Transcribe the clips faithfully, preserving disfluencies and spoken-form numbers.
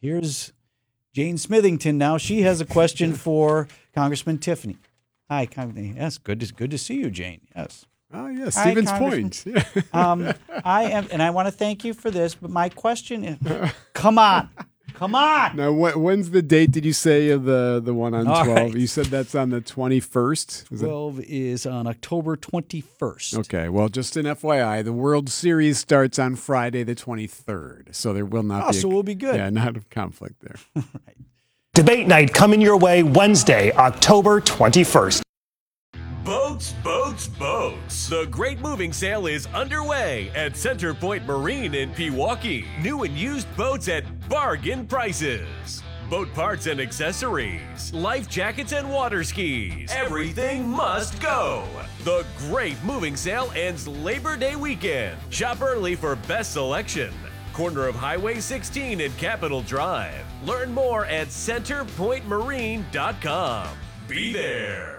Here's Jane Smithington now. She has a question for Congressman Tiffany. Hi, Congressman. Yes, good to, good to see you, Jane. Yes. Oh, yeah, Stevens Point. um, I am, and I want to thank you for this, but my question is, come on. Come on. Now, when's the date did you say of the, the one on All twelve? right. You said that's on the twenty-first? twelve is on October twenty-first. Okay, well, just an F Y I, the World Series starts on Friday the twenty-third, so there will not oh, be a, so we'll be good. Yeah, not a conflict there. Right. Debate night coming your way Wednesday, October twenty-first. Boats, boats, boats. The great moving sale is underway at Center Point Marine in Pewaukee. New and used boats at bargain prices. Boat parts and accessories, life jackets and water skis. Everything must go. The great moving sale ends Labor Day weekend. Shop early for best selection. Corner of Highway sixteen and Capitol Drive. Learn more at center point marine dot com. Be there.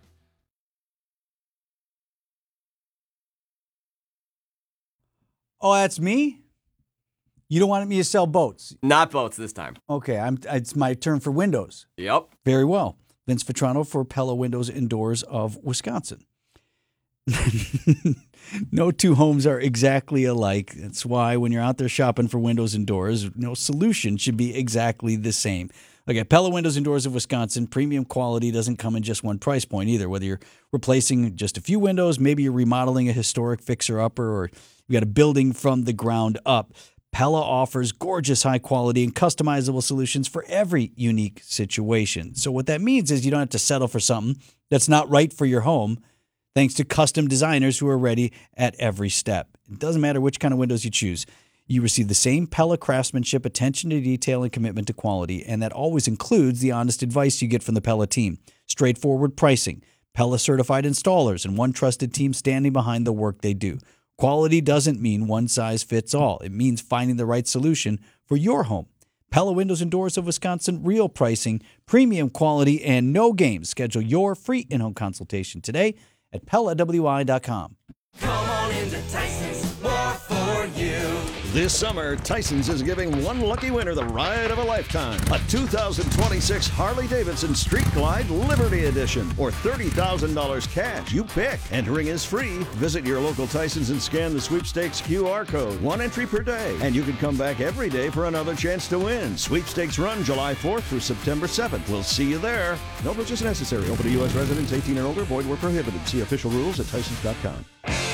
Oh, that's me? You don't want me to sell boats? Not boats this time. Okay, I'm, it's my turn for windows. Yep. Very well. Vince Vitrano for Pella Windows and Doors of Wisconsin. No two homes are exactly alike. That's why when you're out there shopping for windows and doors, no solution should be exactly the same. Okay, Pella Windows and Doors of Wisconsin, premium quality doesn't come in just one price point either. Whether you're replacing just a few windows, maybe you're remodeling a historic fixer-upper, or you got a building from the ground up, Pella offers gorgeous high quality and customizable solutions for every unique situation. So what that means is you don't have to settle for something that's not right for your home, thanks to custom designers who are ready at every step. It doesn't matter which kind of windows you choose. You receive the same Pella craftsmanship, attention to detail, and commitment to quality, and that always includes the honest advice you get from the Pella team. Straightforward pricing, Pella certified installers, and one trusted team standing behind the work they do. Quality doesn't mean one size fits all. It means finding the right solution for your home. Pella Windows and Doors of Wisconsin, real pricing, premium quality, and no games. Schedule your free in-home consultation today at Pella W I dot com. Come on into Tyson's, more for you. This summer, Tyson's is giving one lucky winner the ride of a lifetime. A two thousand twenty-six Harley-Davidson Street Glide Liberty Edition, or thirty thousand dollars cash. You pick. Entering is free. Visit your local Tyson's and scan the sweepstakes Q R code. One entry per day, and you can come back every day for another chance to win. Sweepstakes run July fourth through September seventh. We'll see you there. No purchase necessary. Open to U S residents eighteen and older. Void where prohibited. See official rules at Tysons dot com.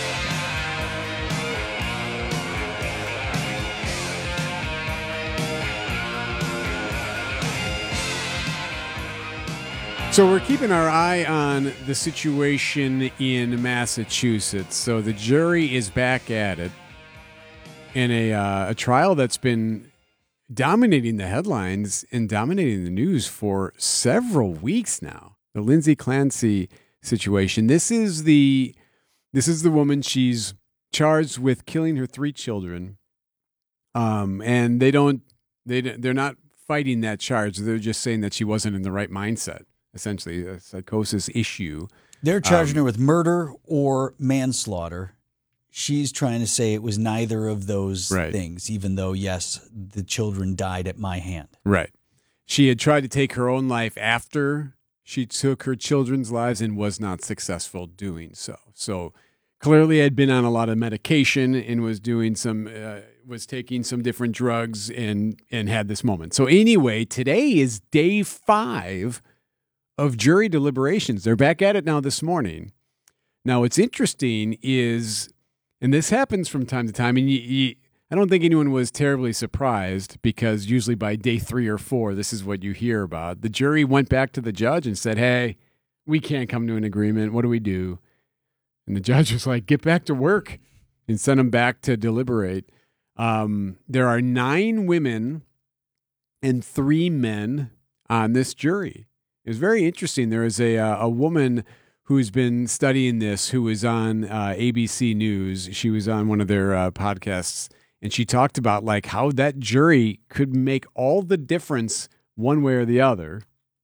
So we're keeping our eye on the situation in Massachusetts. So the jury is back at it in a, uh, a trial that's been dominating the headlines and dominating the news for several weeks now. The Lindsay Clancy situation. This is the this is the woman. She's charged with killing her three children, um, and they don't they they're not fighting that charge. They're just saying that she wasn't in the right mindset. Essentially, a psychosis issue. They're charging um, her with murder or manslaughter. She's trying to say it was neither of those right. things, even though, yes, the children died at my hand. Right. She had tried to take her own life after she took her children's lives and was not successful doing so. So clearly had been on a lot of medication and was doing some, uh, was taking some different drugs and, and had this moment. So anyway, today is day five of jury deliberations. They're back at it now this morning. Now, what's interesting is, and this happens from time to time, and you, you, I don't think anyone was terribly surprised because usually by day three or four, this is what you hear about. The jury went back to the judge and said, hey, we can't come to an agreement. What do we do? And the judge was like, get back to work, and sent them back to deliberate. Um, there are nine women and three men on this jury. It was very interesting. There is a uh, a woman who's been studying this who was on uh, A B C News. She was on one of their uh, podcasts, and she talked about like how that jury could make all the difference one way or the other.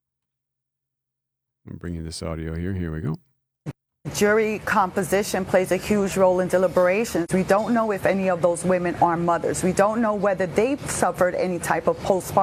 I'm bringing this audio here. Here we go. Jury composition plays a huge role in deliberations. We don't know if any of those women are mothers. We don't know whether they've suffered any type of postpartum